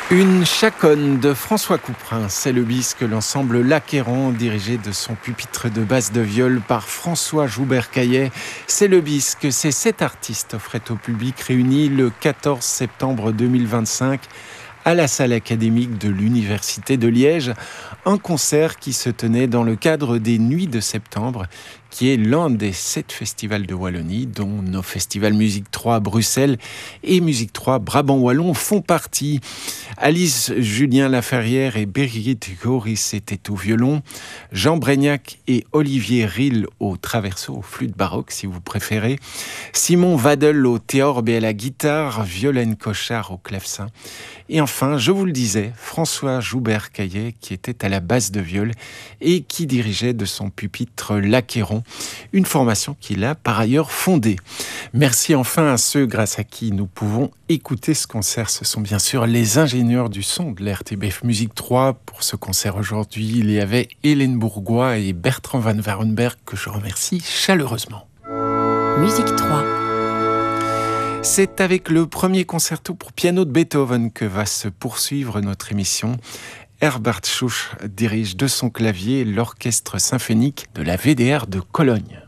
Une chaconne de François Couperin, c'est le bis que l'ensemble L'Acquéron, dirigé de son pupitre de basse de viol par François Joubert-Caillet. C'est le bis que ces 7 artistes offraient au public réuni le 14 septembre 2025 à la salle académique de l'Université de Liège. Un concert qui se tenait dans le cadre des Nuits de septembre, qui est l'un des 7 festivals de Wallonie, dont nos festivals Musique 3 Bruxelles et Musique 3 Brabant Wallon font partie. Alice Julien Laferrière et Birgit Goris étaient au violon, Jean Brégnac et Olivier Rille au traverso, au flûte baroque si vous préférez, Simon Vadel au théorbe et à la guitare, Violaine Cochard au clavecin. Et enfin, je vous le disais, François Joubert-Caillet qui était à la basse de viol et qui dirigeait de son pupitre L'Acquéron, une formation qu'il a par ailleurs fondée. Merci enfin à ceux grâce à qui nous pouvons écouter ce concert. Ce sont bien sûr les ingénieurs du son de la RTBF Musique 3. Pour ce concert aujourd'hui, il y avait Hélène Bourgois et Bertrand Van Warenberg que je remercie chaleureusement. Musique 3. C'est avec le premier concerto pour piano de Beethoven que va se poursuivre notre émission. Herbert Schuch dirige de son clavier l'orchestre symphonique de la VDR de Cologne.